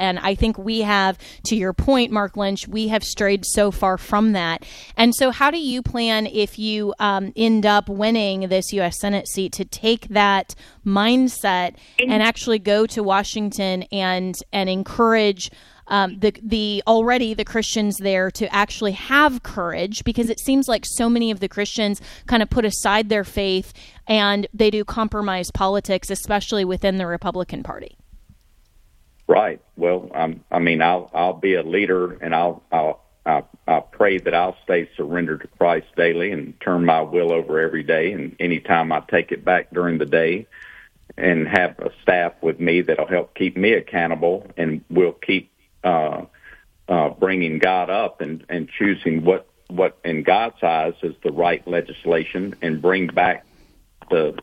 And I think we have, to your point, Mark Lynch, we have strayed so far from that. And so how do you plan, if you end up winning this U.S. Senate seat, to take that mindset and actually go to Washington and encourage the Christians there to actually have courage, because it seems like so many of the Christians kind of put aside their faith and they do compromise politics, especially within the Republican Party. Right. Well, I'll be a leader, and I'll pray that I'll stay surrendered to Christ daily and turn my will over every day. And anytime I take it back during the day, and have a staff with me that'll help keep me accountable, and will keep bringing God up and choosing what in God's eyes is the right legislation, and bring back the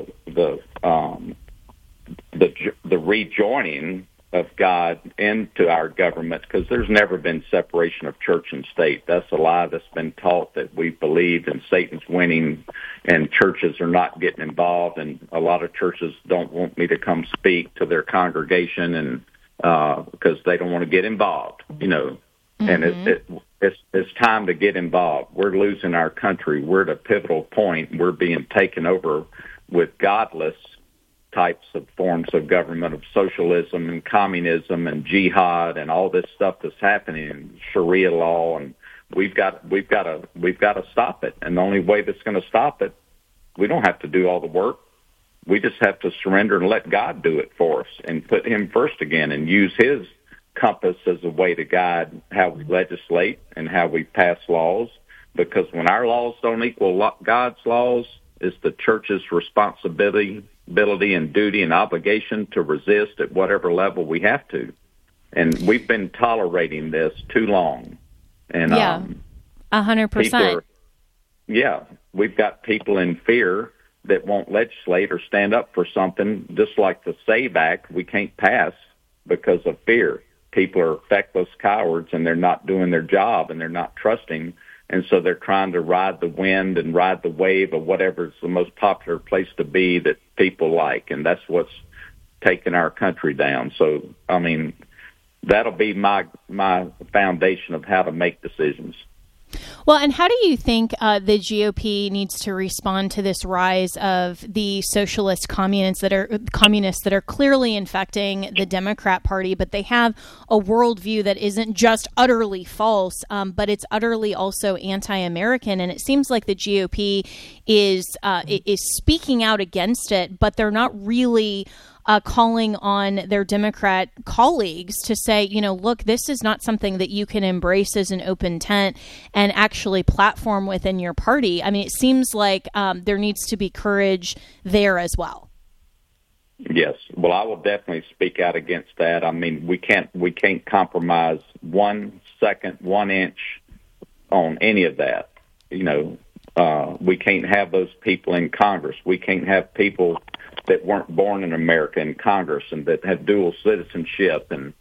rejoining of God into our government, because there's never been separation of church and state. That's a lie that's been taught, that we believed, and Satan's winning, and churches are not getting involved, and a lot of churches don't want me to come speak to their congregation, and because they don't want to get involved, Mm-hmm. And it's time to get involved. We're losing our country. We're at a pivotal point. We're being taken over with godless types of forms of government, of socialism and communism and jihad and all this stuff that's happening in Sharia law, and we've got to stop it. And the only way that's going to stop it, we don't have to do all the work. We just have to surrender and let God do it for us, and put Him first again, and use His compass as a way to guide how we legislate and how we pass laws. Because when our laws don't equal God's laws, it's the church's responsibility and duty and obligation to resist at whatever level we have to. And we've been tolerating this too long. And 100%. We've got people in fear that won't legislate or stand up for something, just like the SAVE Act we can't pass because of fear. People are feckless cowards, and they're not doing their job, and they're not trusting, and so they're trying to ride the wind and ride the wave of whatever's the most popular place to be that people like, and that's what's taking our country down. So, that'll be my foundation of how to make decisions. Well, and how do you think the GOP needs to respond to this rise of the socialist communists that are clearly infecting the Democrat Party, but they have a worldview that isn't just utterly false, but it's utterly also anti-American, and it seems like the GOP is speaking out against it, but they're not really calling on their Democrat colleagues to say, look, this is not something that you can embrace as an open tent and actually platform within your party. It seems like there needs to be courage there as well. Yes. Well, I will definitely speak out against that. We can't compromise 1 second, 1 inch on any of that. We can't have those people in Congress. We can't have people that weren't born in America in Congress and that have dual citizenship, and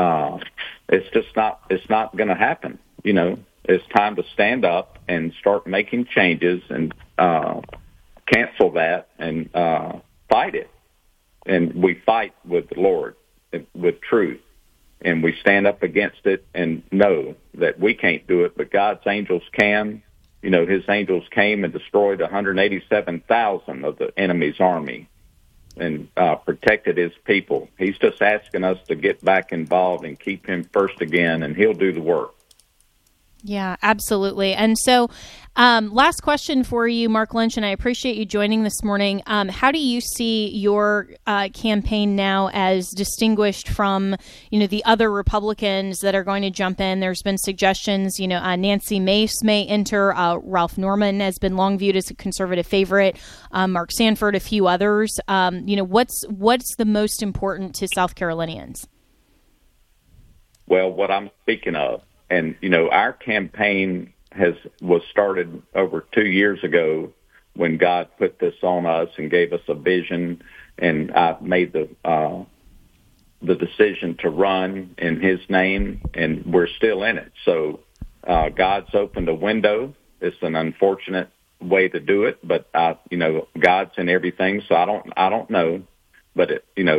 it's not going to happen. It's time to stand up and start making changes and cancel that and fight it. And we fight with the Lord, with truth, and we stand up against it and know that we can't do it, but God's angels can. His angels came and destroyed 187,000 of the enemy's army and protected His people. He's just asking us to get back involved and keep Him first again, and He'll do the work. Yeah, absolutely. And so last question for you, Mark Lynch, and I appreciate you joining this morning. How do you see your campaign now as distinguished from, the other Republicans that are going to jump in? There's been suggestions, Nancy Mace may enter. Ralph Norman has been long viewed as a conservative favorite. Mark Sanford, a few others. What's the most important to South Carolinians? Well, what I'm speaking of, and, our campaign was started over 2 years ago when God put this on us and gave us a vision, and I made the decision to run in His name, and we're still in it. So God's opened a window. It's an unfortunate way to do it, but God's in everything, so I don't know. But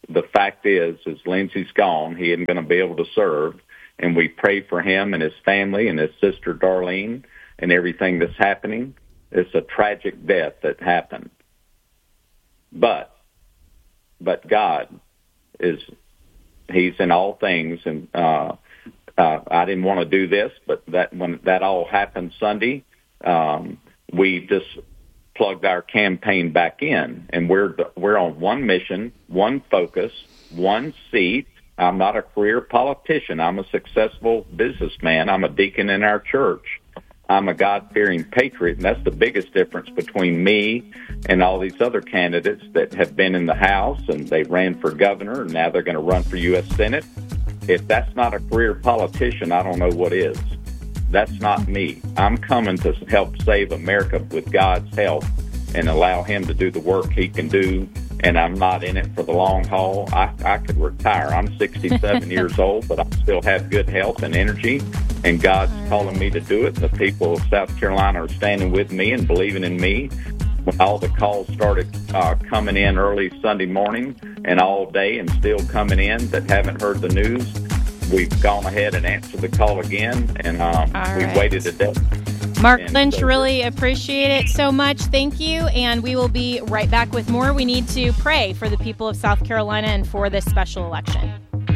the fact is Lindsey's gone. He isn't going to be able to serve. And we pray for him and his family and his sister Darlene and everything that's happening. It's a tragic death that happened. But God He's in all things. And I didn't want to do this, but when that all happened Sunday, we just plugged our campaign back in, and we're on one mission, one focus, one seat. I'm not a career politician. I'm a successful businessman. I'm a deacon in our church. I'm a God-fearing patriot, and that's the biggest difference between me and all these other candidates that have been in the House, and they ran for governor, and now they're going to run for U.S. Senate. If that's not a career politician, I don't know what is. That's not me. I'm coming to help save America with God's help and allow him to do the work he can do, and I'm not in it for the long haul. I could retire. I'm 67 years old, but I still have good health and energy, and God's calling me to do it. The people of South Carolina are standing with me and believing in me. When all the calls started coming in early Sunday morning and all day and still coming in that haven't heard the news, we've gone ahead and answered the call again, and we waited a day. Mark Lynch, really appreciate it so much. Thank you, and we will be right back with more. We need to pray for the people of South Carolina and for this special election.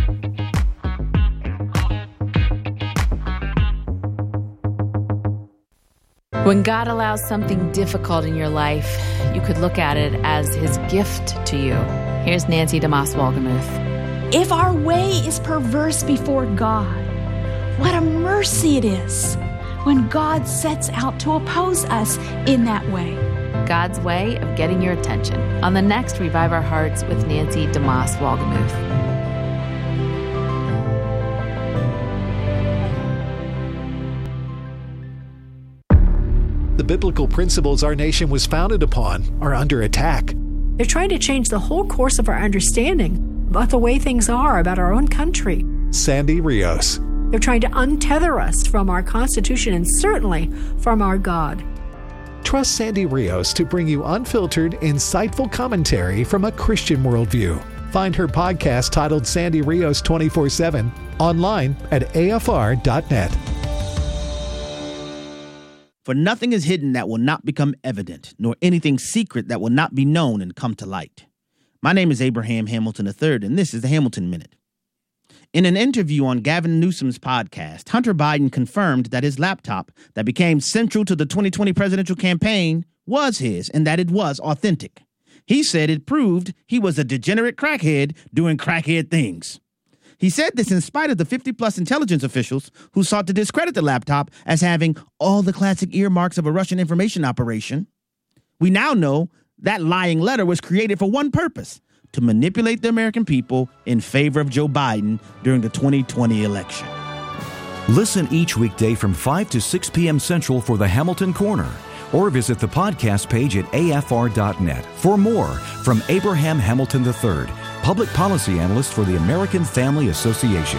When God allows something difficult in your life, you could look at it as his gift to you. Here's Nancy DeMoss Wolgemuth. If our way is perverse before God, what a mercy it is when God sets out to oppose us in that way. God's way of getting your attention on the next Revive Our Hearts with Nancy DeMoss Wolgemuth. The biblical principles our nation was founded upon are under attack. They're trying to change the whole course of our understanding about the way things are about our own country. Sandy Rios. They're trying to untether us from our Constitution and certainly from our God. Trust Sandy Rios to bring you unfiltered, insightful commentary from a Christian worldview. Find her podcast titled Sandy Rios 24/7 online at afr.net. For nothing is hidden that will not become evident, nor anything secret that will not be known and come to light. My name is Abraham Hamilton III, and this is the Hamilton Minute. In an interview on Gavin Newsom's podcast, Hunter Biden confirmed that his laptop that became central to the 2020 presidential campaign was his and that it was authentic. He said it proved he was a degenerate crackhead doing crackhead things. He said this in spite of the 50-plus intelligence officials who sought to discredit the laptop as having all the classic earmarks of a Russian information operation. We now know that lying letter was created for one purpose: to manipulate the American people in favor of Joe Biden during the 2020 election. Listen each weekday from 5 to 6 p.m. Central for the Hamilton Corner, or visit the podcast page at afr.net for more from Abraham Hamilton III, Public Policy Analyst for the American Family Association.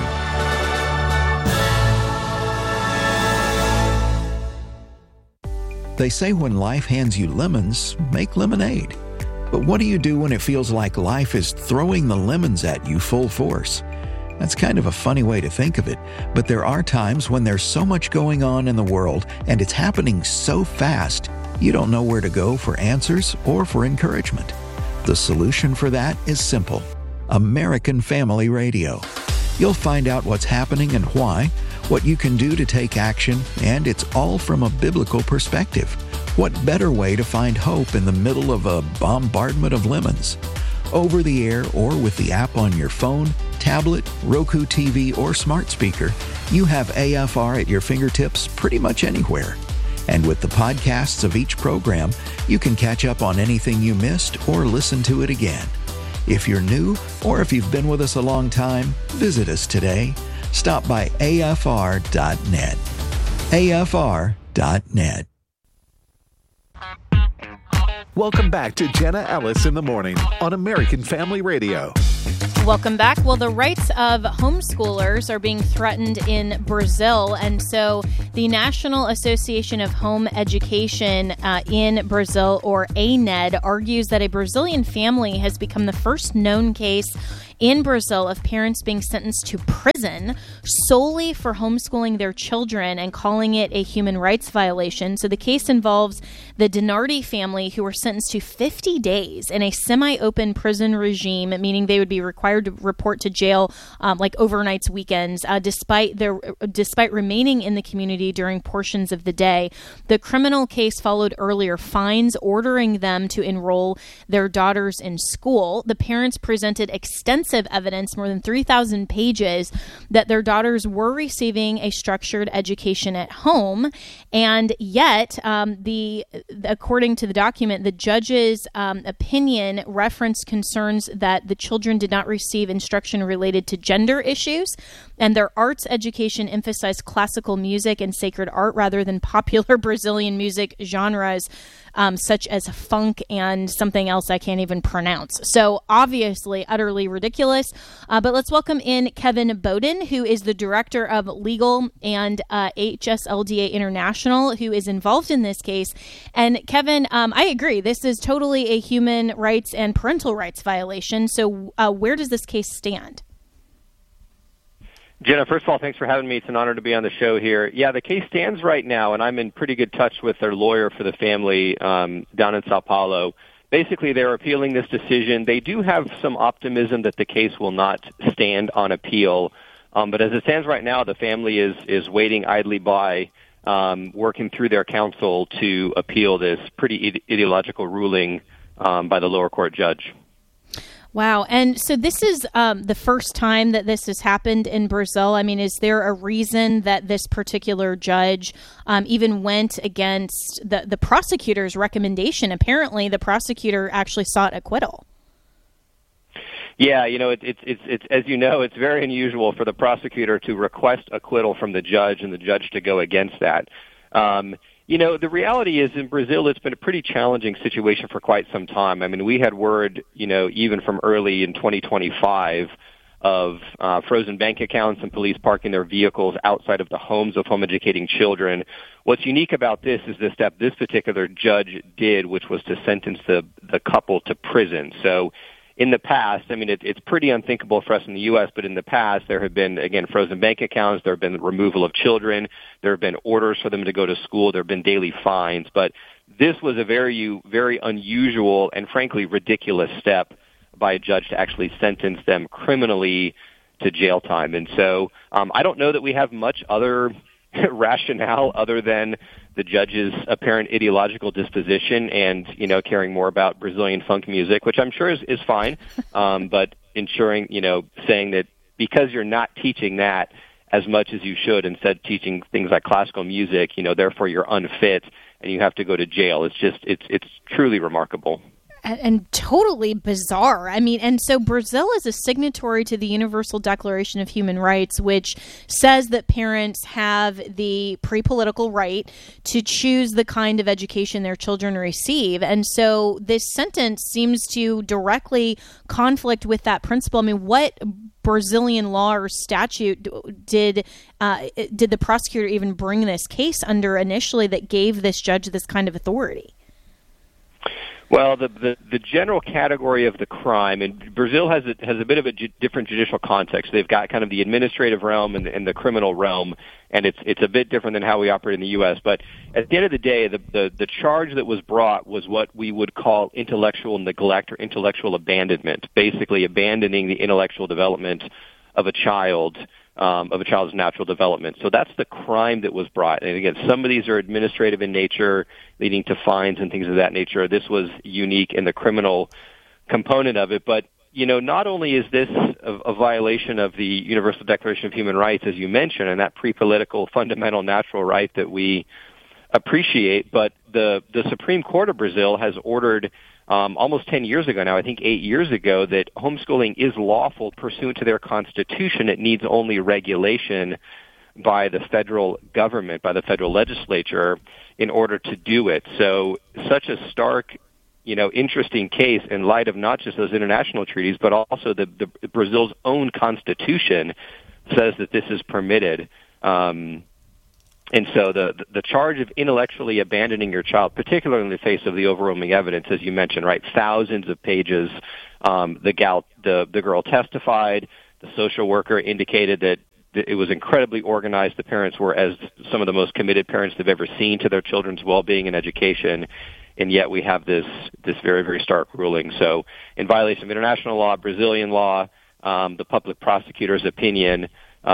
They say when life hands you lemons, make lemonade. But what do you do when it feels like life is throwing the lemons at you full force? That's kind of a funny way to think of it, but there are times when there's so much going on in the world and it's happening so fast, you don't know where to go for answers or for encouragement. The solution for that is simple: American Family Radio. You'll find out what's happening and why, what you can do to take action, and it's all from a biblical perspective. What better way to find hope in the middle of a bombardment of lemons? Over the air or with the app on your phone, tablet, Roku TV, or smart speaker, you have AFR at your fingertips pretty much anywhere. And with the podcasts of each program, you can catch up on anything you missed or listen to it again. If you're new or if you've been with us a long time, visit us today. Stop by afr.net. afr.net. Welcome back to Jenna Ellis in the Morning on American Family Radio. Welcome back. Well, the rights of homeschoolers are being threatened in Brazil. And so the National Association of Home Education in Brazil, or ANED, argues that a Brazilian family has become the first known case in Brazil of parents being sentenced to prison solely for homeschooling their children and calling it a human rights violation. So the case involves the Dinardi family, who were sentenced to 50 days in a semi-open prison regime, meaning they would be required to report to jail like overnights, weekends, despite remaining in the community during portions of the day. The criminal case followed earlier fines ordering them to enroll their daughters in school. The parents presented extensive evidence, more than 3,000 pages, that their daughters were receiving a structured education at home, and yet according to the document, the judge's opinion referenced concerns that the children did not receive instruction related to gender issues, and their arts education emphasized classical music and sacred art rather than popular Brazilian music genres such as funk and something else I can't even pronounce. So obviously utterly ridiculous. But let's welcome in Kevin Bowden, who is the director of legal and HSLDA International, who is involved in this case. And Kevin, I agree. This is totally a human rights and parental rights violation. So where does this case stand? Jenna, first of all, thanks for having me. It's an honor to be on the show here. Yeah, the case stands right now, and I'm in pretty good touch with their lawyer for the family down in Sao Paulo. Basically, they're appealing this decision. They do have some optimism that the case will not stand on appeal. But as it stands right now, the family is waiting idly by, working through their counsel to appeal this pretty ideological ruling by the lower court judge. Wow. And so this is the first time that this has happened in Brazil. I mean, is there a reason that this particular judge even went against the prosecutor's recommendation? Apparently, the prosecutor actually sought acquittal. Yeah, it's as you know, it's very unusual for the prosecutor to request acquittal from the judge and the judge to go against that. The reality is in Brazil, it's been a pretty challenging situation for quite some time. I mean, we had word, even from early in 2025 of frozen bank accounts and police parking their vehicles outside of the homes of home educating children. What's unique about this is the step this particular judge did, which was to sentence the couple to prison. So in the past, I mean, it's pretty unthinkable for us in the U.S., but in the past, there have been, again, frozen bank accounts. There have been removal of children. There have been orders for them to go to school. There have been daily fines. But this was a very, very unusual and, frankly, ridiculous step by a judge to actually sentence them criminally to jail time. And so I don't know that we have much other rationale other than the judge's apparent ideological disposition and, caring more about Brazilian funk music, which I'm sure is fine, but ensuring, saying that because you're not teaching that as much as you should, instead teaching things like classical music, therefore you're unfit and you have to go to jail. It's truly remarkable. And totally bizarre. I mean, and so Brazil is a signatory to the Universal Declaration of Human Rights, which says that parents have the pre-political right to choose the kind of education their children receive. And so this sentence seems to directly conflict with that principle. I mean, what Brazilian law or statute did the prosecutor even bring this case under initially that gave this judge this kind of authority? Well, the general category of the crime, and Brazil has a bit of a different judicial context. They've got kind of the administrative realm and the criminal realm, and it's a bit different than how we operate in the U.S. But at the end of the day, the charge that was brought was what we would call intellectual neglect or intellectual abandonment, basically abandoning the intellectual development of a child's natural development. So that's the crime that was brought. And again, some of these are administrative in nature, leading to fines and things of that nature. This was unique in the criminal component of it. But, not only is this a violation of the Universal Declaration of Human Rights, as you mentioned, and that pre-political fundamental natural right that we appreciate, but the Supreme Court of Brazil has ordered almost 10 years ago now, I think 8 years ago, that homeschooling is lawful pursuant to their constitution. It needs only regulation by the federal government, by the federal legislature, in order to do it. So such a stark, interesting case in light of not just those international treaties, but also the Brazil's own constitution says that this is permitted. And so the charge of intellectually abandoning your child, particularly in the face of the overwhelming evidence, as you mentioned, right, thousands of pages, the girl testified, the social worker indicated that it was incredibly organized. The parents were as some of the most committed parents they've ever seen to their children's well-being and education, and yet we have this very, very stark ruling. So in violation of international law, Brazilian law, the public prosecutor's opinion,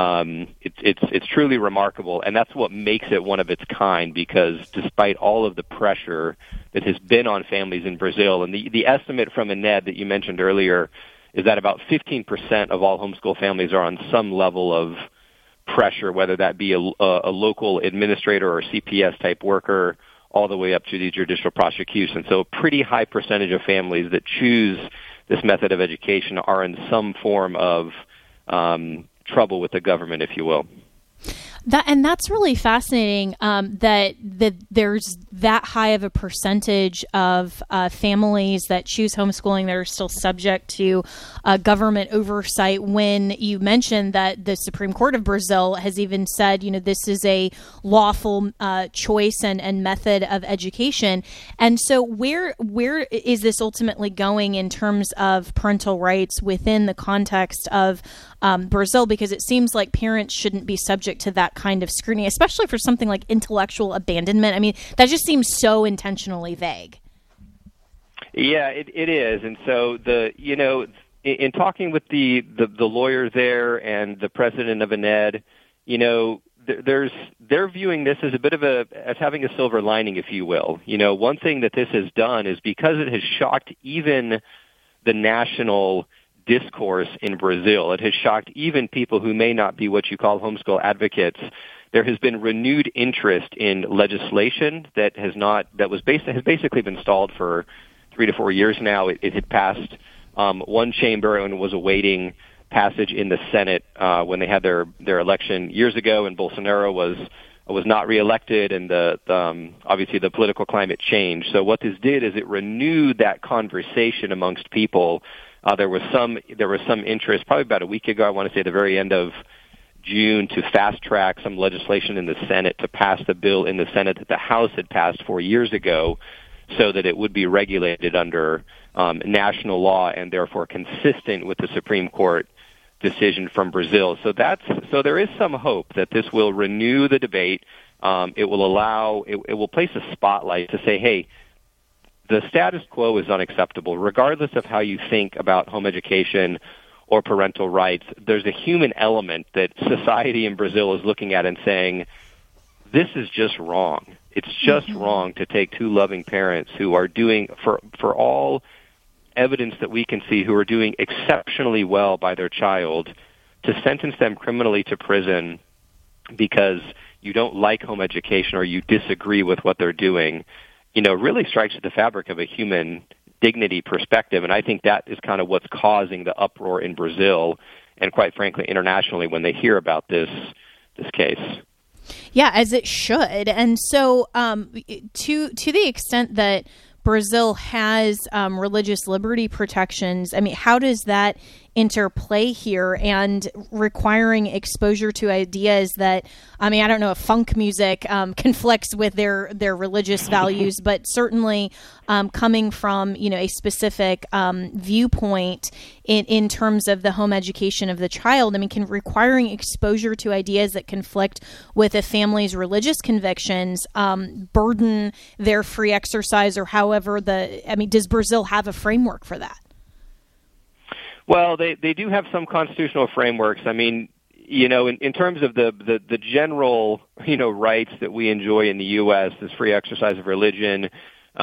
it's truly remarkable, and that's what makes it one of its kind, because despite all of the pressure that has been on families in Brazil, and the estimate from INED that you mentioned earlier is that about 15% of all homeschool families are on some level of pressure, whether that be a local administrator or CPS type worker, all the way up to the judicial prosecution. So a pretty high percentage of families that choose this method of education are in some form of trouble with the government, if you will. That's really fascinating, that there's that high of a percentage of families that choose homeschooling that are still subject to government oversight, when you mentioned that the Supreme Court of Brazil has even said, this is a lawful choice and method of education. And so where is this ultimately going in terms of parental rights within the context of Brazil? Because it seems like parents shouldn't be subject to that kind of scrutiny, especially for something like intellectual abandonment. I mean, that just seems so intentionally vague. Yeah, it is. And so in talking with the lawyer there and the president of INED, they're viewing this as a bit of as having a silver lining, if you will. One thing that this has done is, because it has shocked even the national discourse in Brazil, it has shocked even people who may not be what you call homeschool advocates. There has been renewed interest in legislation that has basically been stalled for 3 to 4 years now. It had passed one chamber and was awaiting passage in the Senate when they had their election years ago, and Bolsonaro was not reelected, and obviously the political climate changed. So what this did is it renewed that conversation amongst people. There was some interest probably about a week ago, I want to say the very end of June, to fast track some legislation in the Senate to pass the bill in the Senate that the House had passed 4 years ago, so that it would be regulated under national law and therefore consistent with the Supreme Court decision from Brazil. So there is some hope that this will renew the debate. It will place a spotlight to say, hey, the status quo is unacceptable. Regardless of how you think about home education or parental rights, there's a human element that society in Brazil is looking at and saying, this is just wrong. It's just wrong to take two loving parents who are doing, for all evidence that we can see, who are doing exceptionally well by their child, to sentence them criminally to prison because you don't like home education or you disagree with what they're doing, really strikes at the fabric of a human dignity perspective. And I think that is kind of what's causing the uproar in Brazil and, quite frankly, internationally when they hear about this case. Yeah, as it should. And so to the extent that Brazil has religious liberty protections, I mean, how does that interplay here, and requiring exposure to ideas that, I mean, I don't know if funk music conflicts with their religious values, but certainly coming from, a specific viewpoint in terms of the home education of the child. I mean, requiring exposure to ideas that conflict with a family's religious convictions burden their free exercise, or however does Brazil have a framework for that? Well, they do have some constitutional frameworks. I mean, in terms of the general, rights that we enjoy in the U.S., this free exercise of religion,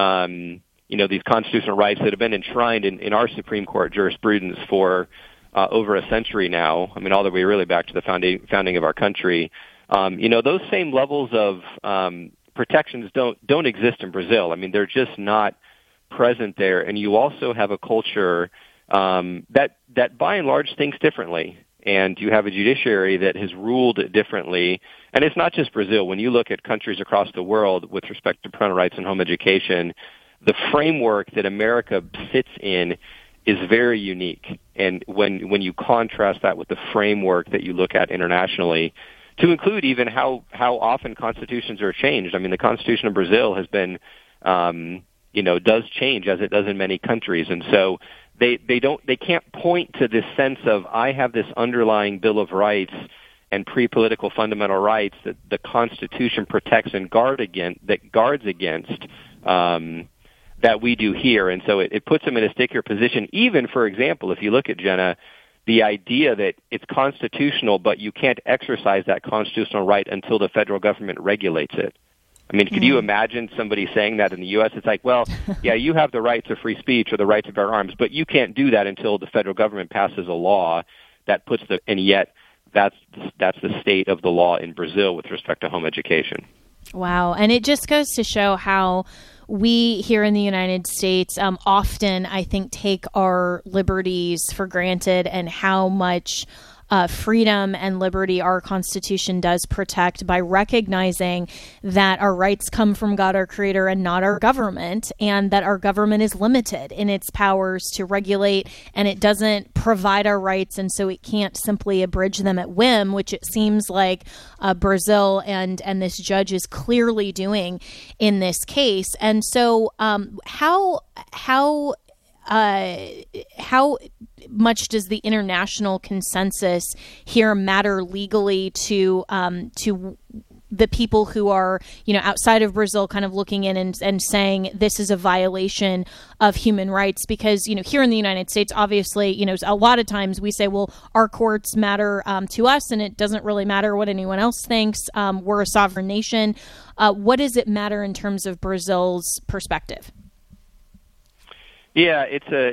these constitutional rights that have been enshrined in our Supreme Court jurisprudence for over a century now. I mean, all the way really back to the founding of our country. Those same levels of protections don't exist in Brazil. I mean, they're just not present there. And you also have a culture that by and large thinks differently, and you have a judiciary that has ruled differently. And it's not just Brazil. When you look at countries across the world with respect to parental rights and home education, the framework that America sits in is very unique. And when you contrast that with the framework that you look at internationally, to include even how often constitutions are changed. I mean, the Constitution of Brazil has been, does change as it does in many countries, and so they can't point to this sense of I have this underlying Bill of Rights and pre-political fundamental rights that the Constitution protects and guards against. That we do here, and so it puts them in a stickier position. Even, for example, if you look at, Jenna, the idea that it's constitutional, but you can't exercise that constitutional right until the federal government regulates it. I mean, could you imagine somebody saying that in the U.S.? It's like, well, yeah, you have the right to free speech or the right to bear arms, but you can't do that until the federal government passes a law that puts and yet that's the state of the law in Brazil with respect to home education. Wow. And it just goes to show how we here in the United States often, I think, take our liberties for granted, and how much freedom and liberty our Constitution does protect by recognizing that our rights come from God, our Creator, and not our government, and that our government is limited in its powers to regulate, and it doesn't provide our rights, and so it can't simply abridge them at whim, which it seems like Brazil and this judge is clearly doing in this case. And so how much does the international consensus here matter legally to the people who are, outside of Brazil kind of looking in and saying this is a violation of human rights? Because, here in the United States, obviously, a lot of times we say, well, our courts matter to us, and it doesn't really matter what anyone else thinks. We're a sovereign nation. What does it matter in terms of Brazil's perspective? Yeah,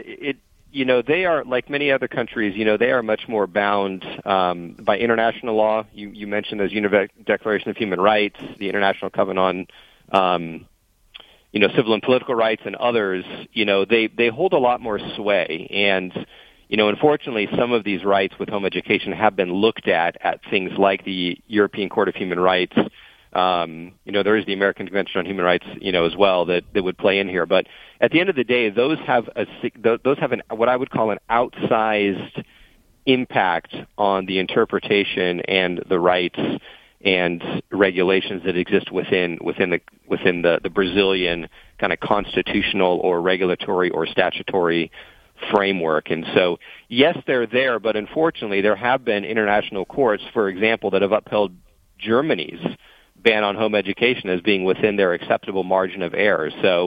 they are, like many other countries, they are much more bound by international law. You mentioned those Declaration of Human Rights, the International Covenant on, civil and political rights, and others. They hold a lot more sway. And, unfortunately, some of these rights with home education have been looked at things like the European Court of Human Rights. There is the American Convention on Human Rights, as well, that would play in here. But at the end of the day, those have what I would call an outsized impact on the interpretation and the rights and regulations that exist within the Brazilian kind of constitutional or regulatory or statutory framework. And so, yes, they're there, but unfortunately, there have been international courts, for example, that have upheld Germany's ban on home education as being within their acceptable margin of error. So,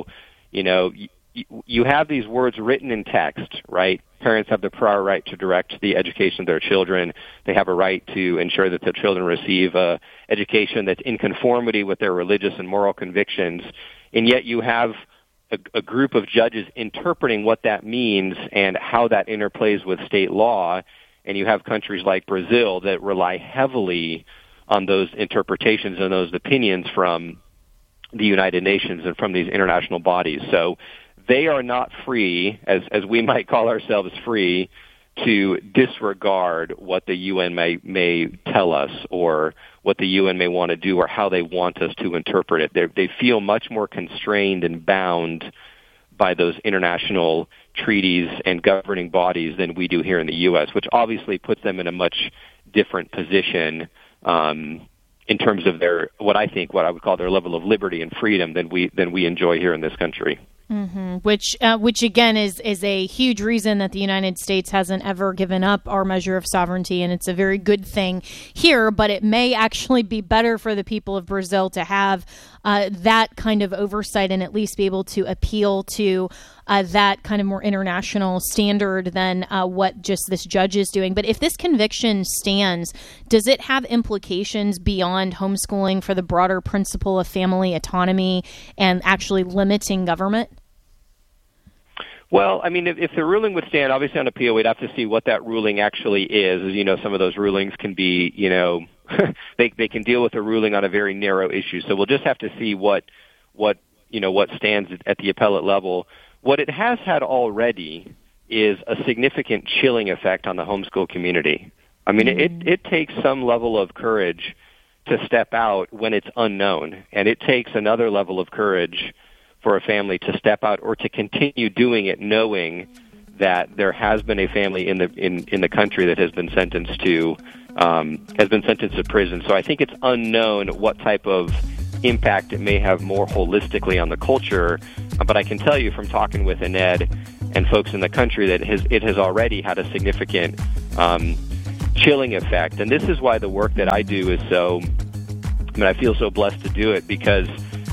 you have these words written in text, right? Parents have the prior right to direct the education of their children. They have a right to ensure that their children receive a education that's in conformity with their religious and moral convictions. And yet you have a group of judges interpreting what that means and how that interplays with state law. And you have countries like Brazil that rely heavily on those interpretations and those opinions from the United Nations and from these international bodies. So they are not free, as we might call ourselves free, to disregard what the UN may tell us or what the UN may want to do or how they want us to interpret it. They feel much more constrained and bound by those international treaties and governing bodies than we do here in the U.S., which obviously puts them in a much different position in terms of what I would call their level of liberty and freedom than we enjoy here in this country. Mm-hmm. Which again is a huge reason that the United States hasn't ever given up our measure of sovereignty, and it's a very good thing here. But it may actually be better for the people of Brazil to have that kind of oversight and at least be able to appeal to that kind of more international standard than what just this judge is doing. But if this conviction stands, does it have implications beyond homeschooling for the broader principle of family autonomy and actually limiting government? Well, I mean, if the ruling would stand, obviously on appeal, we'd have to see what that ruling actually is. As you know, some of those rulings can be, they can deal with a ruling on a very narrow issue. So we'll just have to see what stands at the appellate level. What it has had already is a significant chilling effect on the homeschool community. I mean, it takes some level of courage to step out when it's unknown, and it takes another level of courage for a family to step out or to continue doing it knowing that there has been a family in the country that has been sentenced to has been sentenced to prison. So I think it's unknown what type of impact it may have more holistically on the culture. But I can tell you from talking with Aned and folks in the country that it has already had a significant chilling effect. And this is why the work that I do is I feel so blessed to do it, because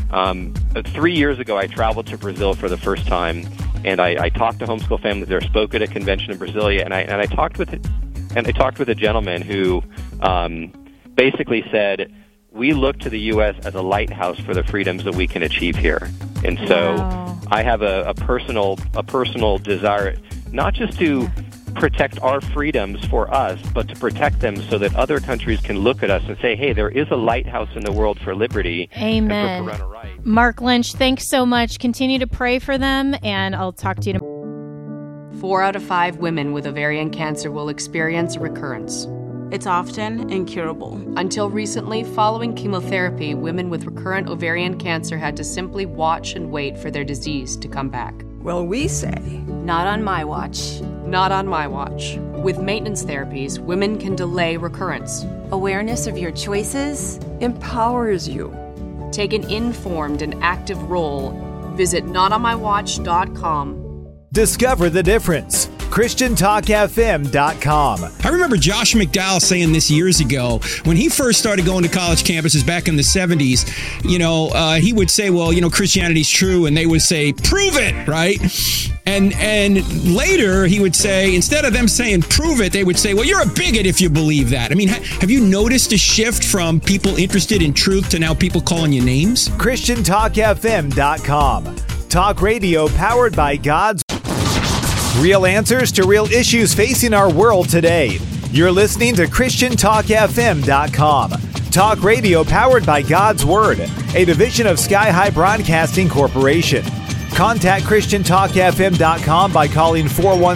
3 years ago I traveled to Brazil for the first time, and I talked to homeschool families there, spoke at a convention in Brasilia, and I talked with a gentleman who basically said, we look to the U.S. as a lighthouse for the freedoms that we can achieve here. And so I have a personal desire, not just to protect our freedoms for us, but to protect them so that other countries can look at us and say, hey, there is a lighthouse in the world for liberty. Amen. And for parental rights. Mark Lynch, thanks so much. Continue to pray for them, and I'll talk to you tomorrow. 4 out of 5 women with ovarian cancer will experience a recurrence. It's often incurable. Until recently, following chemotherapy, women with recurrent ovarian cancer had to simply watch and wait for their disease to come back. Well, we say, not on my watch. Not on my watch. With maintenance therapies, women can delay recurrence. Awareness of your choices empowers you. Take an informed and active role. Visit notonmywatch.com. Discover the difference. ChristianTalkFM.com. I remember Josh McDowell saying this years ago when he first started going to college campuses back in the 70s. He would say, well, Christianity's true, and they would say, prove it, right? And later he would say, instead of them saying prove it, they would say, well, you're a bigot if you believe that. I mean, have you noticed a shift from people interested in truth to now people calling you names? ChristianTalkFM.com. Talk radio powered by God's real answers to real issues facing our world today. You're listening to ChristianTalkFM.com. Talk radio powered by God's Word, a division of Sky High Broadcasting Corporation. Contact ChristianTalkFM.com by calling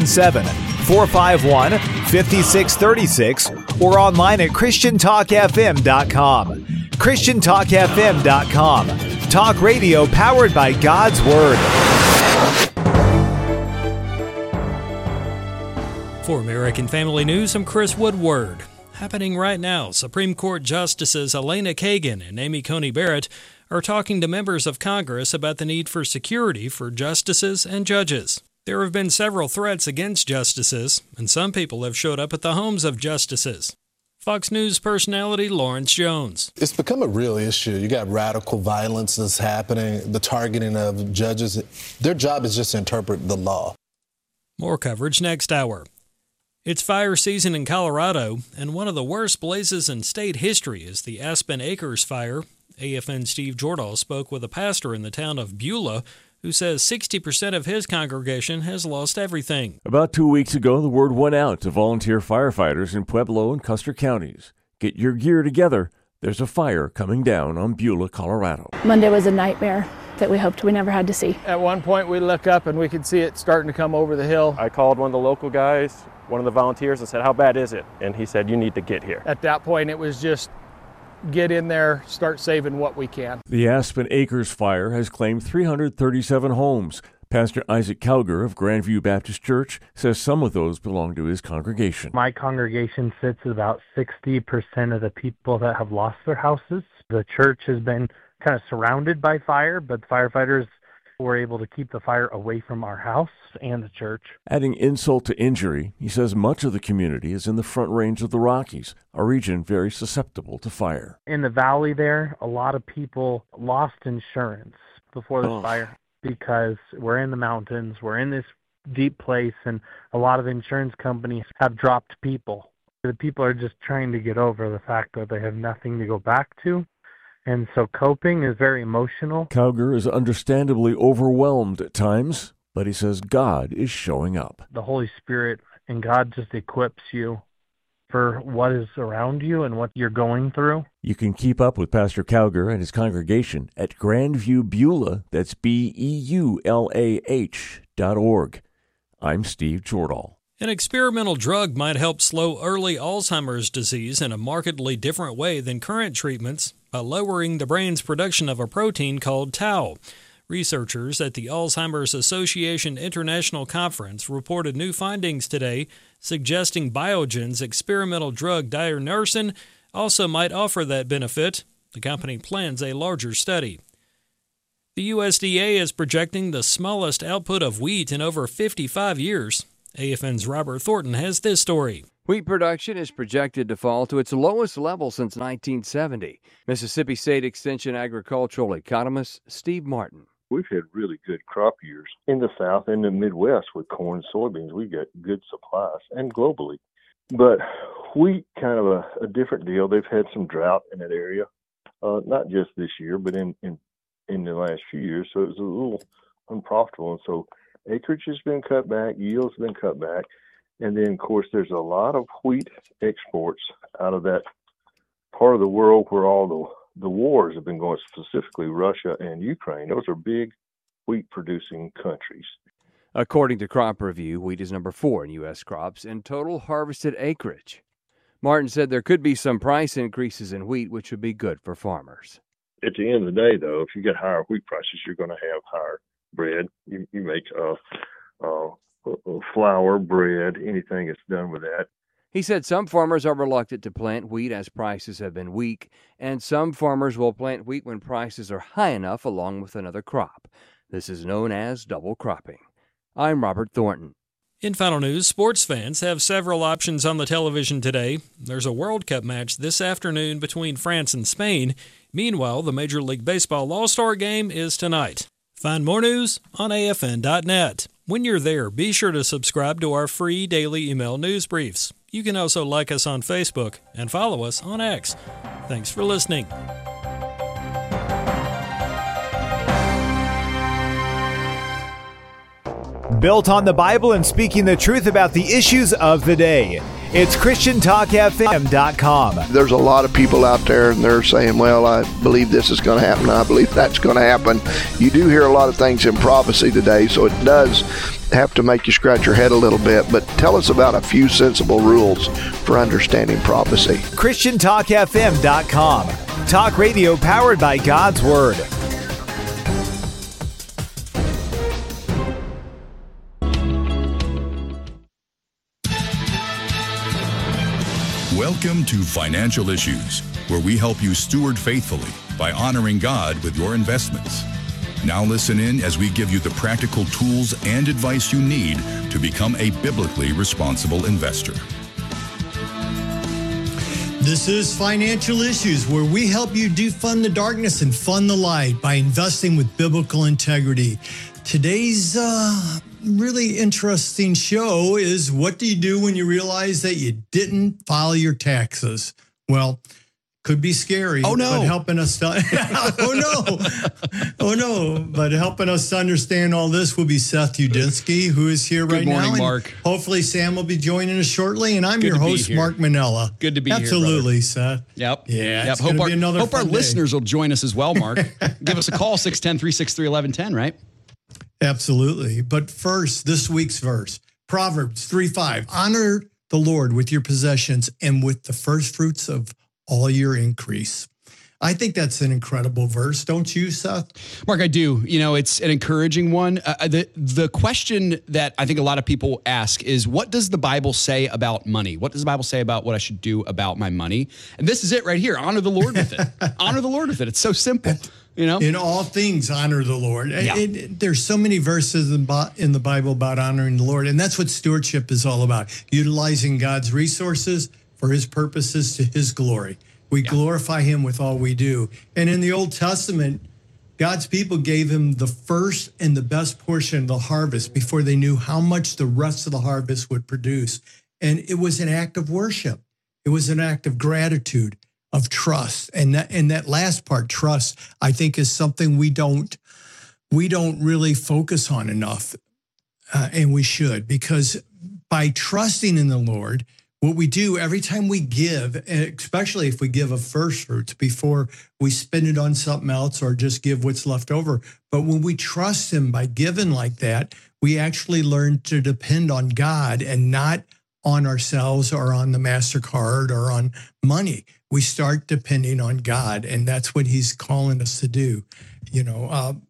417-451-5636 or online at ChristianTalkFM.com. ChristianTalkFM.com. Talk radio powered by God's Word. For American Family News, I'm Chris Woodward. Happening right now, Supreme Court Justices Elena Kagan and Amy Coney Barrett are talking to members of Congress about the need for security for justices and judges. There have been several threats against justices, and some people have showed up at the homes of justices. Fox News personality Lawrence Jones. It's become a real issue. You got radical violence that's happening, the targeting of judges. Their job is just to interpret the law. More coverage next hour. It's fire season in Colorado, and one of the worst blazes in state history is the Aspen Acres fire. AFN's Steve Jordahl spoke with a pastor in the town of Beulah who says 60% of his congregation has lost everything. About 2 weeks ago, the word went out to volunteer firefighters in Pueblo and Custer counties. Get your gear together. There's a fire coming down on Beulah, Colorado. Monday was a nightmare that we hoped we never had to see. At one point, we look up and we could see it starting to come over the hill. I called one of the local guys, one of the volunteers, and said, how bad is it? And he said, you need to get here. At that point, it was just get in there, start saving what we can. The Aspen Acres fire has claimed 337 homes. Pastor Isaac Calger of Grandview Baptist Church says some of those belong to his congregation. My congregation sits at about 60% of the people that have lost their houses. The church has been kind of surrounded by fire, but firefighters were able to keep the fire away from our house and the church. Adding insult to injury, he says much of the community is in the Front Range of the Rockies, a region very susceptible to fire. In the valley there, a lot of people lost insurance before the fire because we're in the mountains, we're in this deep place, and a lot of insurance companies have dropped people. The people are just trying to get over the fact that they have nothing to go back to. And so coping is very emotional. Calger is understandably overwhelmed at times, but he says God is showing up. The Holy Spirit and God just equips you for what is around you and what you're going through. You can keep up with Pastor Calger and his congregation at Grandview Beulah, that's BEULAH.org. I'm Steve Jordahl. An experimental drug might help slow early Alzheimer's disease in a markedly different way than current treatments by lowering the brain's production of a protein called tau. Researchers at the Alzheimer's Association International Conference reported new findings today suggesting Biogen's experimental drug Diurnarsin also might offer that benefit. The company plans a larger study. The USDA is projecting the smallest output of wheat in over 55 years. AFN's Robert Thornton has this story. Wheat production is projected to fall to its lowest level since 1970. Mississippi State Extension agricultural economist Steve Martin. We've had really good crop years in the South and the Midwest with corn, soybeans. We get good supplies, and globally. But wheat, kind of a different deal. They've had some drought in that area, not just this year, but in the last few years. So it was a little unprofitable. And so acreage has been cut back, yields have been cut back. And then, of course, there's a lot of wheat exports out of that part of the world where all the wars have been going, specifically Russia and Ukraine. Those are big wheat-producing countries. According to Crop Review, wheat is number 4 in U.S. crops in total harvested acreage. Martin said there could be some price increases in wheat, which would be good for farmers. At the end of the day, though, if you get higher wheat prices, you're going to have higher bread. You make flour, bread, anything that's done with that. He said some farmers are reluctant to plant wheat as prices have been weak, and some farmers will plant wheat when prices are high enough along with another crop. This is known as double cropping. I'm Robert Thornton. In final news, sports fans have several options on the television today. There's a World Cup match this afternoon between France and Spain. Meanwhile, the Major League Baseball All-Star Game is tonight. Find more news on AFN.net. When you're there, be sure to subscribe to our free daily email news briefs. You can also like us on Facebook and follow us on X. Thanks for listening. Built on the Bible and speaking the truth about the issues of the day. It's ChristianTalkFM.com. There's a lot of people out there and they're saying, well, I believe this is going to happen. I believe that's going to happen. You do hear a lot of things in prophecy today, so it does have to make you scratch your head a little bit. But tell us about a few sensible rules for understanding prophecy. ChristianTalkFM.com. Talk radio powered by God's Word. Welcome to Financial Issues, where we help you steward faithfully by honoring God with your investments. Now listen in as we give you the practical tools and advice you need to become a biblically responsible investor. This is Financial Issues, where we help you defund the darkness and fund the light by investing with biblical integrity. Today's really interesting show is, what do you do when you realize that you didn't file your taxes? Well, could be scary. Oh, no. But helping us to, oh, no. But helping us to understand all this will be Seth Udinsky, who is here right now. Good morning, and Mark. hopefully Sam will be joining us shortly. And I'm Good your to be host, here. Mark Manella. Good to be here, Absolutely, Seth. Yep. Yeah. Yep. It's gonna be another Hope our fun day. listeners will join us as well, Mark. Give us a call, 610-363-1110, right? Absolutely. But first, this week's verse, Proverbs 3:5. Honor the Lord with your possessions and with the first fruits of all your increase. I think that's an incredible verse. Don't you, Seth? Mark, I do. You know, it's an encouraging one. The question that I think a lot of people ask is, what does the Bible say about money? What does the Bible say about what I should do about my money? And this is it right here. Honor the Lord with it. Honor the Lord with it. It's so simple. You know, in all things, honor the Lord. Yeah. There's so many verses in the Bible about honoring the Lord, and that's what stewardship is all about, utilizing God's resources for his purposes to his glory. We glorify him with all we do. And in the Old Testament, God's people gave him the first and the best portion of the harvest before they knew how much the rest of the harvest would produce. And it was an act of worship. It was an act of gratitude, of trust. And that last part, trust, I think is something we don't really focus on enough. And we should, because by trusting in the Lord, what we do every time we give, especially if we give of first fruits before we spend it on something else or just give what's left over. But when we trust him by giving like that, we actually learn to depend on God and not on ourselves or on the MasterCard or on money. We start depending on God, and that's what he's calling us to do. You know,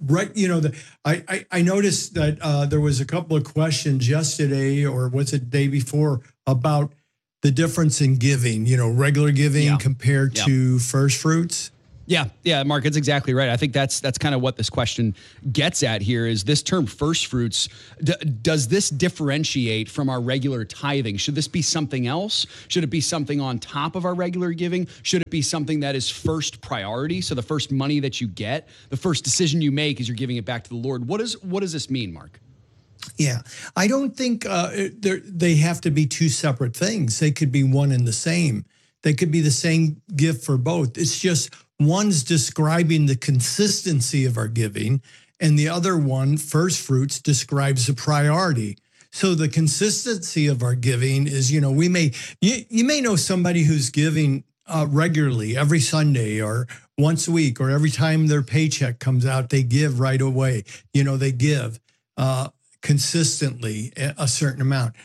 Right. You know, I noticed that there was a couple of questions yesterday, or was it the day before, about the difference in giving, you know, regular giving compared to first fruits. Yeah, Mark, that's exactly right. I think that's kind of what this question gets at here is this term first fruits. Does this differentiate from our regular tithing? Should this be something else? Should it be something on top of our regular giving? Should it be something that is first priority? So the first money that you get, the first decision you make is you're giving it back to the Lord. What does this mean, Mark? Yeah, I don't think they have to be two separate things. They could be one and the same. They could be the same gift for both. It's just one's describing the consistency of our giving, and the other one, first fruits, describes the priority. So the consistency of our giving is, you know, you may know somebody who's giving regularly every Sunday or once a week, or every time their paycheck comes out, they give right away. You know, they give consistently a certain amount.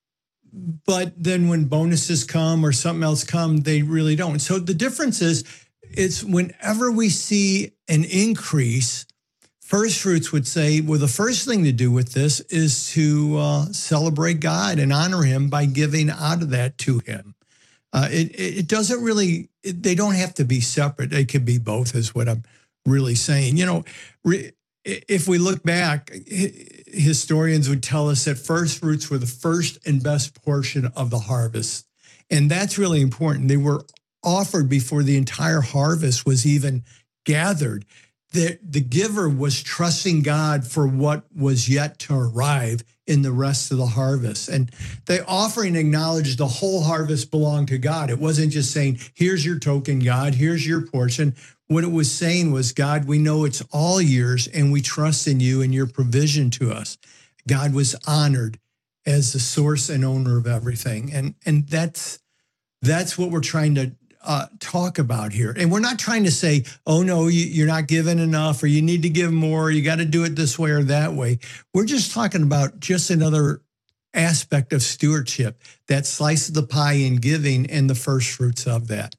But then when bonuses come or something else come, they really don't. So the difference is, it's whenever we see an increase, First Fruits would say, well, the first thing to do with this is to celebrate God and honor him by giving out of that to him. It doesn't really, they don't have to be separate. They could be both, is what I'm really saying. You know, if we look back, historians would tell us that first fruits were the first and best portion of the harvest. And that's really important. They were offered before the entire harvest was even gathered. The giver was trusting God for what was yet to arrive in the rest of the harvest. And the offering acknowledged the whole harvest belonged to God. It wasn't just saying, here's your token, God, here's your portion. What it was saying was, God, we know it's all yours, and we trust in you and your provision to us. God was honored as the source and owner of everything. And that's what we're trying to talk about here. And we're not trying to say, oh, no, you're not giving enough, or you need to give more, you got to do it this way or that way. We're just talking about just another aspect of stewardship, that slice of the pie in giving and the first fruits of that.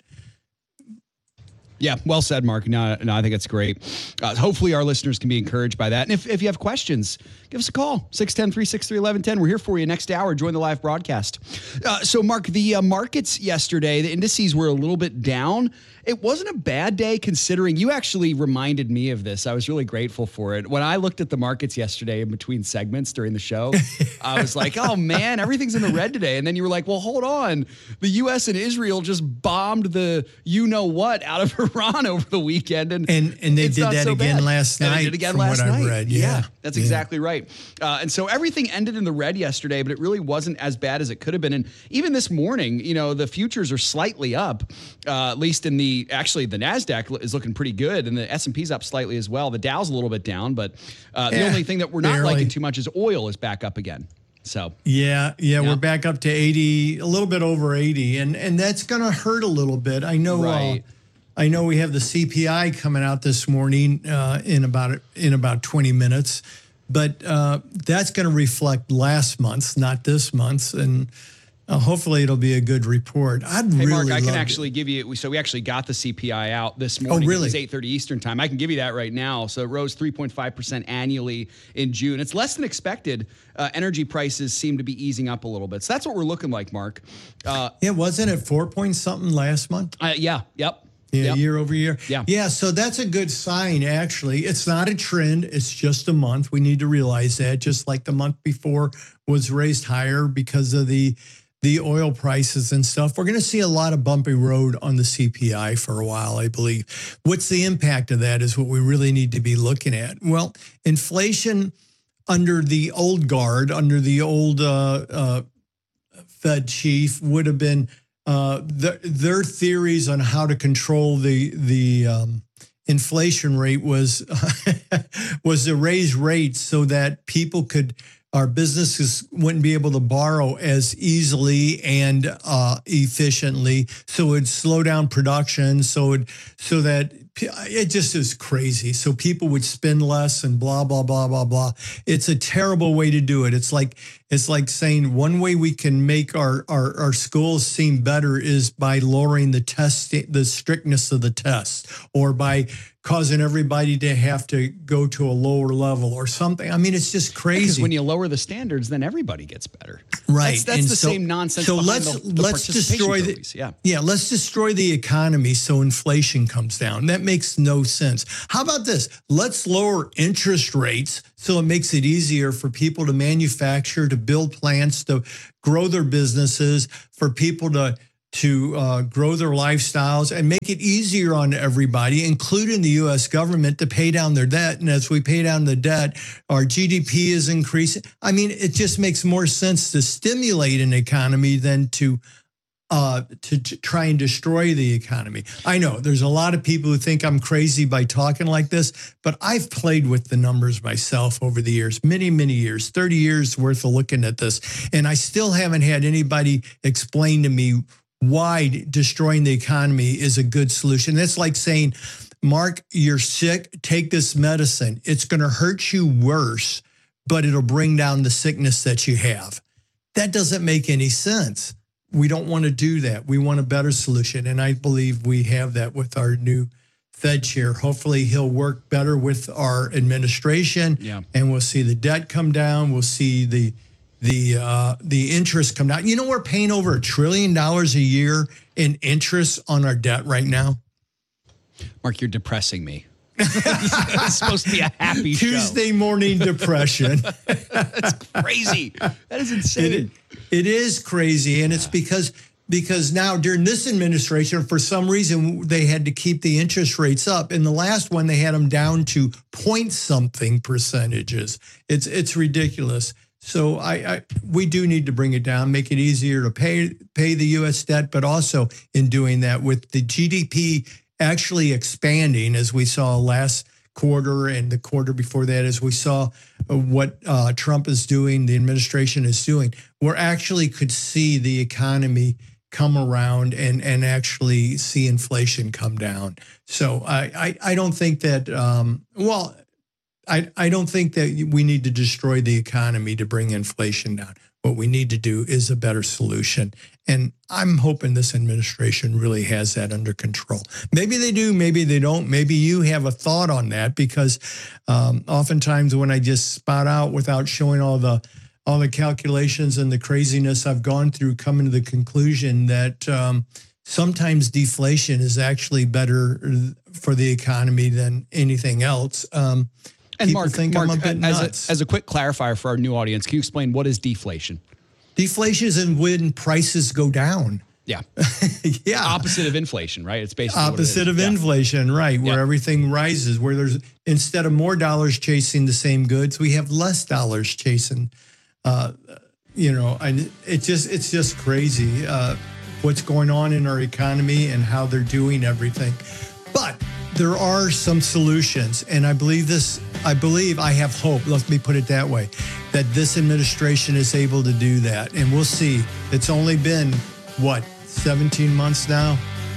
Yeah, well said, Mark. No, I think it's great. Hopefully our listeners can be encouraged by that. And if you have questions, give us a call, 610-363-1110. We're here for you next hour. Join the live broadcast. So, Mark, the markets yesterday, the indices were a little bit down. It wasn't a bad day considering you actually reminded me of this. I was really grateful for it. When I looked at the markets yesterday in between segments during the show, I was like, oh, man, everything's in the red today. And then you were like, well, hold on. The U.S. and Israel just bombed the you-know-what out of Iran over the weekend. And they did that again last night. And they did again last night. I read. Yeah, that's exactly right. And so everything ended in the red yesterday, but it really wasn't as bad as it could have been. And even this morning, you know, the futures are slightly up, at least in the NASDAQ is looking pretty good, and the S&P's up slightly as well. The Dow's a little bit down, but the only thing that we're not liking too much is oil is back up again. So yeah, we're back up to 80, a little bit over 80, and that's going to hurt a little bit. I know. Right. I know we have the CPI coming out this morning in about 20 minutes, but that's going to reflect last month's, not this month's, and hopefully it'll be a good report. Hey, Mark, I can actually give you, so we actually got the CPI out this morning. Oh, really? It was 8:30 Eastern time. I can give you that right now. So it rose 3.5% annually in June. It's less than expected. Energy prices seem to be easing up a little bit. So that's what we're looking like, Mark. Wasn't it 4 point something last month? Yeah, year over year. Yeah. So that's a good sign, actually. It's not a trend. It's just a month. We need to realize that, just like the month before was raised higher because of the oil prices and stuff. We're going to see a lot of bumpy road on the CPI for a while, I believe. What's the impact of that is what we really need to be looking at. Well, inflation under the old guard, under the old Fed chief, would have been their theories on how to control the inflation rate was to raise rates so that our businesses wouldn't be able to borrow as easily and efficiently. So it'd slow down production. So that it just is crazy. So people would spend less and blah, blah, blah, blah, blah. It's a terrible way to do it. It's like saying one way we can make our schools seem better is by lowering the strictness of the test, or by causing everybody to have to go to a lower level or something. I mean, it's just crazy. Because when you lower the standards, then everybody gets better. Right. That's the same nonsense. So behind let's destroy let's destroy the economy so inflation comes down. That makes no sense. How about this? Let's lower interest rates so it makes it easier for people to manufacture, to build plants, to grow their businesses, for people to grow their lifestyles, and make it easier on everybody, including the U.S. government, to pay down their debt. And as we pay down the debt, our GDP is increasing. I mean, it just makes more sense to stimulate an economy than to try and destroy the economy. I know there's a lot of people who think I'm crazy by talking like this, but I've played with the numbers myself over the years, many, many years, 30 years worth of looking at this. And I still haven't had anybody explain to me why destroying the economy is a good solution. That's like saying, Mark, you're sick, take this medicine. It's going to hurt you worse, but it'll bring down the sickness that you have. That doesn't make any sense. We don't want to do that. We want a better solution. And I believe we have that with our new Fed chair. Hopefully he'll work better with our administration, and we'll see the debt come down. We'll see the interest come down. You know, we're paying over $1 trillion a year in interest on our debt right now. Mark, you're depressing me. It's supposed to be a happy Tuesday morning depression. That's crazy. That is insane. It is crazy, and it's because now during this administration, for some reason, they had to keep the interest rates up. In the last one, they had them down to point-something percentages. It's ridiculous. So we do need to bring it down, make it easier to pay the U.S. debt, but also in doing that with the GDP actually expanding, as we saw last quarter and the quarter before that, as we saw what Trump is doing, the administration is doing, we actually could see the economy come around and actually see inflation come down. So I don't think that, I don't think that we need to destroy the economy to bring inflation down. What we need to do is a better solution. And I'm hoping this administration really has that under control. Maybe they do, maybe they don't. Maybe you have a thought on that, because oftentimes when I just spout out without showing all the calculations and the craziness I've gone through, coming to the conclusion that sometimes deflation is actually better for the economy than anything else. And Mark, as a quick clarifier for our new audience, can you explain what is deflation? Deflation is when prices go down. Yeah. Yeah. Opposite of inflation, right? It's basically opposite of inflation, right? Where everything rises, where there's, instead of more dollars chasing the same goods, we have less dollars chasing, and it's just crazy what's going on in our economy and how they're doing everything. But there are some solutions, and I have hope, let me put it that way, that this administration is able to do that. And we'll see. It's only been, 17 months now?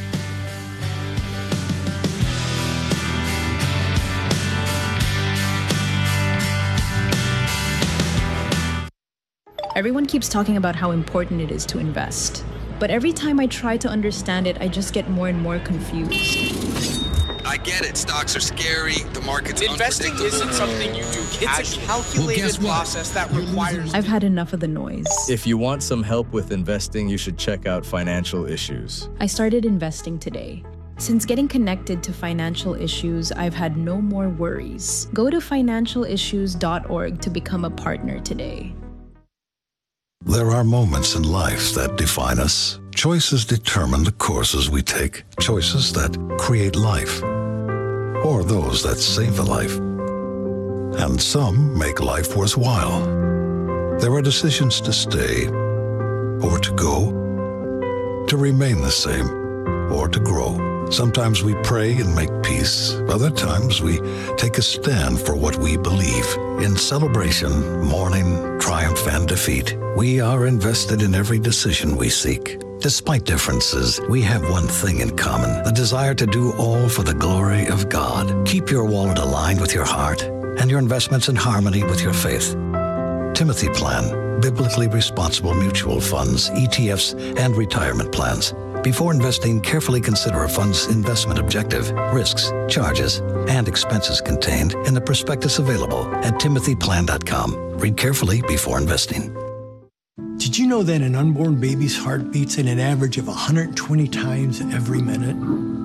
Everyone keeps talking about how important it is to invest. But every time I try to understand it, I just get more and more confused. I get it. Stocks are scary. The market's Investing isn't something you do casually. It's a calculated process that requires... I've had enough of the noise. If you want some help with investing, you should check out Financial Issues. I started investing today. Since getting connected to Financial Issues, I've had no more worries. Go to financialissues.org to become a partner today. There are moments in life that define us. Choices determine the courses we take. Choices that create life, or those that save a life. And some make life worthwhile. There are decisions to stay, or to go, to remain the same, or to grow. Sometimes we pray and make peace. Other times we take a stand for what we believe. In celebration, mourning, triumph, and defeat, we are invested in every decision we seek. Despite differences, we have one thing in common: the desire to do all for the glory of God. Keep your wallet aligned with your heart and your investments in harmony with your faith. Timothy Plan, biblically responsible mutual funds, ETFs, and retirement plans. Before investing, carefully consider a fund's investment objective, risks, charges, and expenses contained in the prospectus available at timothyplan.com. Read carefully before investing. Did you know that an unborn baby's heart beats at an average of 120 times every minute?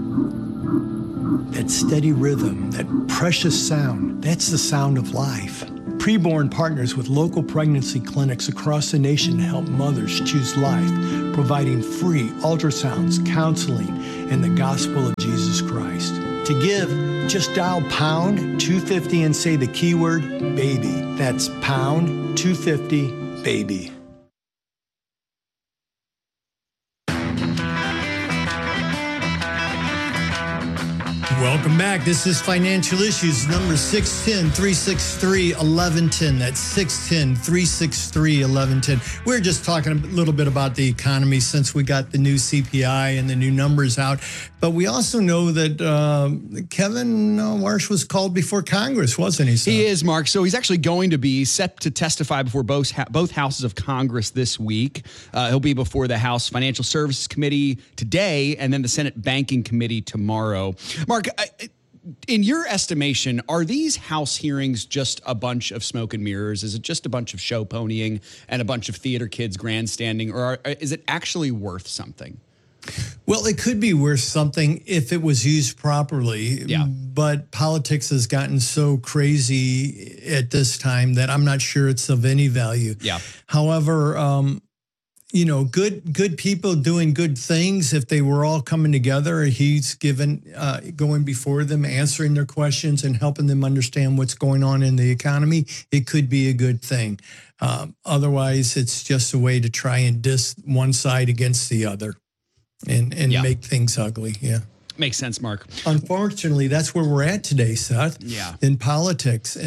That steady rhythm, that precious sound, that's the sound of life. Preborn partners with local pregnancy clinics across the nation to help mothers choose life, providing free ultrasounds, counseling, and the gospel of Jesus Christ. To give, just dial pound 250 and say the keyword baby. That's pound 250 baby. Welcome back. This is Financial Issues, number 610-363-1110. That's 610-363-1110. We're just talking a little bit about the economy since we got the new CPI and the new numbers out. But we also know that Kevin Warsh was called before Congress, wasn't he? He is, Mark. So he's actually going to be set to testify before both houses of Congress this week. He'll be before the House Financial Services Committee today and then the Senate Banking Committee tomorrow. Mark, in your estimation, are these House hearings just a bunch of smoke and mirrors? Is it just a bunch of show ponying and a bunch of theater kids grandstanding, or is it actually worth something? Well, it could be worth something if it was used properly. Yeah. But politics has gotten so crazy at this time that I'm not sure it's of any value. Yeah. However, good people doing good things, if they were all coming together, he's going before them, answering their questions and helping them understand what's going on in the economy, it could be a good thing. Otherwise, it's just a way to try and diss one side against the other and make things ugly. Yeah. Makes sense, Mark. Unfortunately, that's where we're at today, Seth. Yeah. In politics.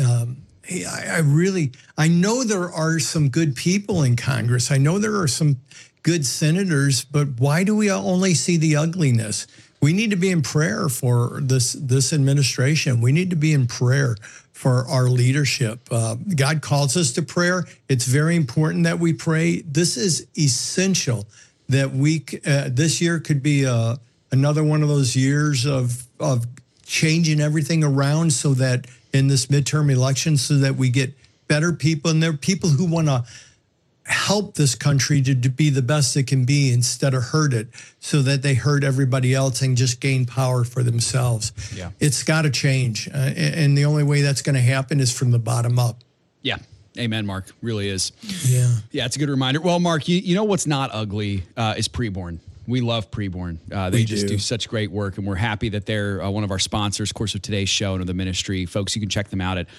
I know there are some good people in Congress. I know there are some good senators, but why do we only see the ugliness? We need to be in prayer for this administration. We need to be in prayer for our leadership. God calls us to prayer. It's very important that we pray. This is essential that this year could be another one of those years of changing everything around so that in this midterm election, so that we get better people, and there are people who want to help this country to be the best it can be instead of hurt it, so that they hurt everybody else and just gain power for themselves. Yeah. It's got to change. And the only way that's going to happen is from the bottom up. Yeah. Amen, Mark. Really is. Yeah. Yeah, it's a good reminder. Well, Mark, you know what's not ugly is Preborn. We love Preborn. They just do such great work, and we're happy that they're one of our sponsors, of course, of today's show and of the ministry. Folks, you can check them out at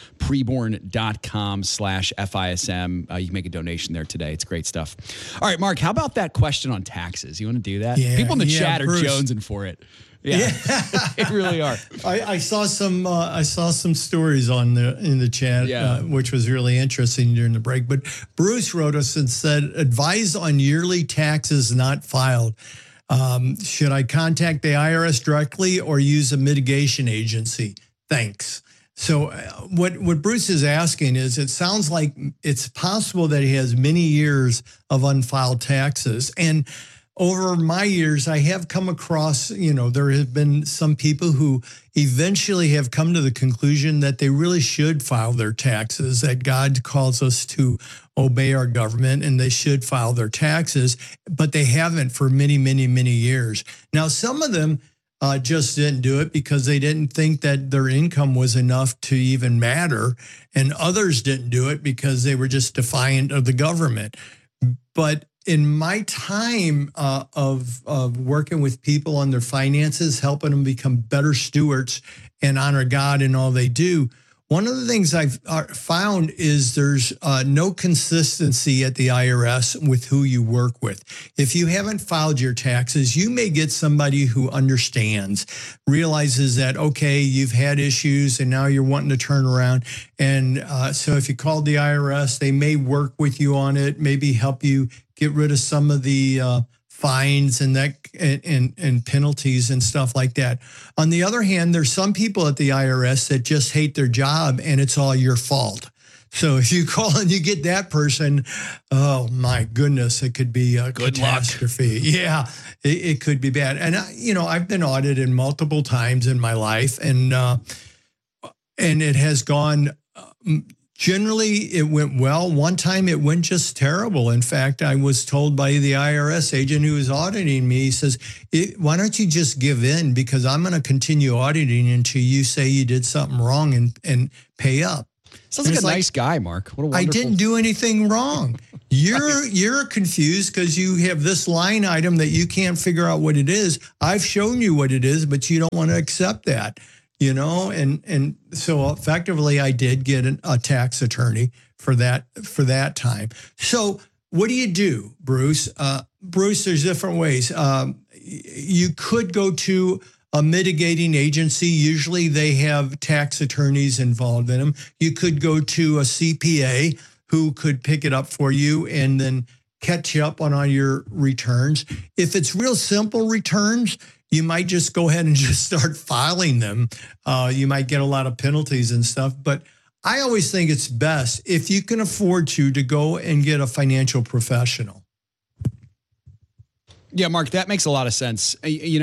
preborn.com/FISM. You can make a donation there today. It's great stuff. All right, Mark, how about that question on taxes? You want to do that? Yeah, people in the chat Bruce. are jonesing for it. Yeah, they really are. I saw some stories in the chat, which was really interesting during the break. But Bruce wrote us and said, "Advise on yearly taxes not filed. Should I contact the IRS directly or use a mitigation agency? Thanks." So what Bruce is asking is, it sounds like it's possible that he has many years of unfiled taxes. And over my years, I have come across, there have been some people who eventually have come to the conclusion that they really should file their taxes, that God calls us to obey our government and they should file their taxes, but they haven't for many, many, many years. Now, some of them just didn't do it because they didn't think that their income was enough to even matter, and others didn't do it because they were just defiant of the government. But in my time of working with people on their finances, helping them become better stewards and honor God in all they do, one of the things I've found is there's no consistency at the IRS with who you work with. If you haven't filed your taxes, you may get somebody who understands, realizes that, okay, you've had issues and now you're wanting to turn around. And so if you called the IRS, they may work with you on it, maybe help you get rid of some of the fines and penalties and stuff like that. On the other hand, there's some people at the IRS that just hate their job and it's all your fault. So if you call and you get that person, oh my goodness, it could be a Good luck. catastrophe. Yeah, it could be bad. And I've been audited multiple times in my life, and it has gone. Generally, it went well. One time, it went just terrible. In fact, I was told by the IRS agent who was auditing me, he says, why don't you just give in? Because I'm going to continue auditing until you say you did something wrong and pay up. Sounds like a nice guy, Mark. What a wonderful... I didn't do anything wrong. You're confused because you have this line item that you can't figure out what it is. I've shown you what it is, but you don't want to accept that. And so effectively I did get a tax attorney for that time. So what do, Bruce? Bruce, there's different ways. You could go to a mitigating agency. Usually they have tax attorneys involved in them. You could go to a CPA who could pick it up for you and then catch you up on all your returns. If it's real simple returns, you might just go ahead and just start filing them. You might get a lot of penalties and stuff, but I always think it's best if you can afford to go and get a financial professional. Yeah, Mark, that makes a lot of sense.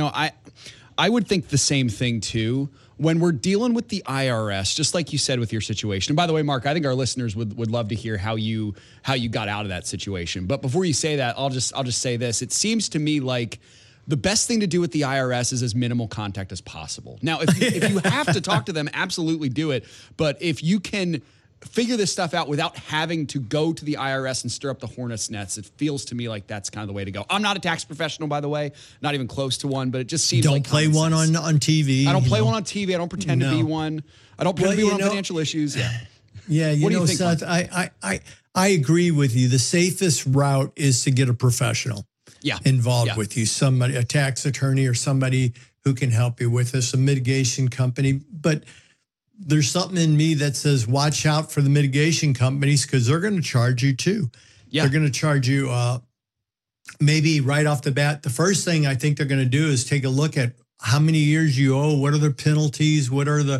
I would think the same thing too. When we're dealing with the IRS, just like you said with your situation. And by the way, Mark, I think our listeners would love to hear how you got out of that situation. But before you say that, I'll just say this. It seems to me like the best thing to do with the IRS is as minimal contact as possible. Now, if you have to talk to them, absolutely do it. But if you can figure this stuff out without having to go to the IRS and stir up the hornet's nest, it feels to me like that's kind of the way to go. I'm not a tax professional, by the way, not even close to one, but it just seems like don't play one on TV. I don't play one on TV. I don't pretend to be one. I don't pretend to be one on financial issues. Yeah, what do you think, Seth, I agree with you. The safest route is to get a professional involved with you, somebody, a tax attorney or somebody who can help you with this, a mitigation company. But there's something in me that says, watch out for the mitigation companies because they're going to charge you too. Yeah. They're going to charge you maybe right off the bat. The first thing I think they're going to do is take a look at how many years you owe. What are the penalties? What are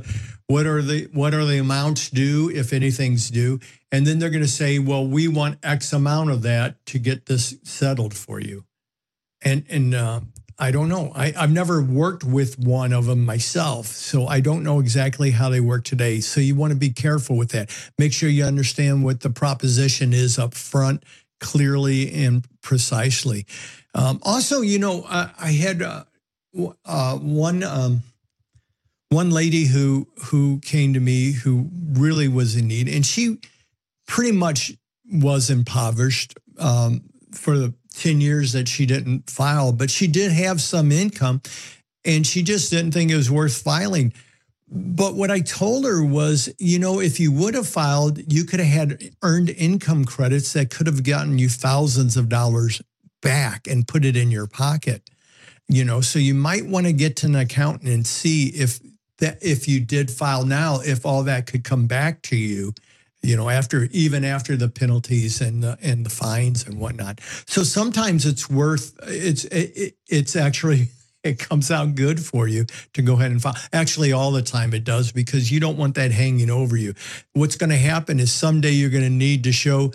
the amounts due, if anything's due? And then they're going to say, well, we want X amount of that to get this settled for you. And I don't know. I've never worked with one of them myself, so I don't know exactly how they work today. So you want to be careful with that. Make sure you understand what the proposition is up front, clearly and precisely. Also, I had one lady who came to me who really was in need, and she pretty much was impoverished for the 10 years that she didn't file, but she did have some income and she just didn't think it was worth filing. But what I told her was, if you would have filed, you could have had earned income credits that could have gotten you thousands of dollars back and put it in your pocket. So you might want to get to an accountant and see if you did file now, if all that could come back to you, even after the penalties and the fines and whatnot. So sometimes it's actually, it comes out good for you to go ahead and file. Actually, all the time it does, because you don't want that hanging over you. What's going to happen is someday you're going to need to show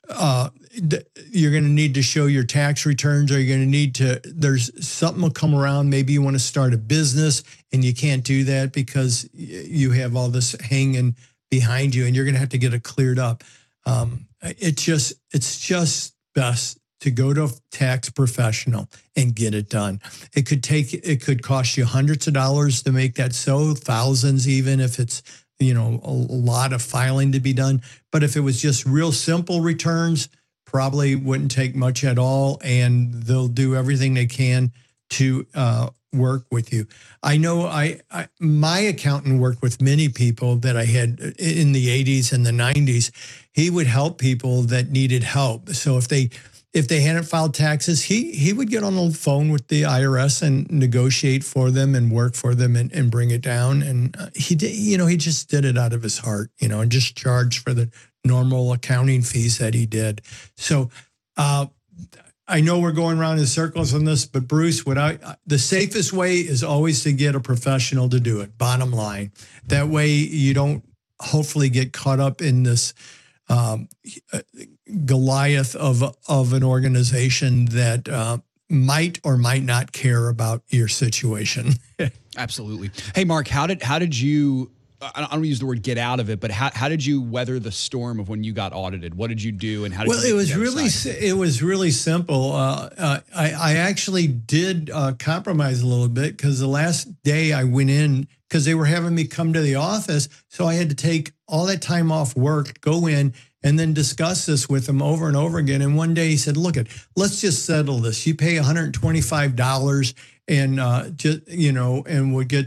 your tax returns, or you're going to need to, there's something will come around. Maybe you want to start a business and you can't do that because you have all this hanging behind you, and you're going to have to get it cleared up. It's just best to go to a tax professional and get it done. It could cost you hundreds of dollars to make that so, thousands even if it's, a lot of filing to be done. But if it was just real simple returns, probably wouldn't take much at all, and they'll do everything they can to work with you. I know my accountant worked with many people that I had in the 80s and the 90s. He would help people that needed help. So if they hadn't filed taxes, he would get on the phone with the IRS and negotiate for them and work for them and bring it down. And he did, he just did it out of his heart, and just charged for the normal accounting fees that he did. So I know we're going around in circles on this, but Bruce, the safest way is always to get a professional to do it, bottom line. That way you don't hopefully get caught up in this Goliath of an organization that might or might not care about your situation. Absolutely. Hey, Mark, how did you? I don't use the word get out of it, but how did you weather the storm of when you got audited? What did you do, and how did you? Well, it was really simple. I actually did compromise a little bit, because the last day I went in, because they were having me come to the office, so I had to take all that time off work, go in, and then discuss this with him over and over again. And one day he said, "Look, let's just settle this. You pay $125, and and we'll get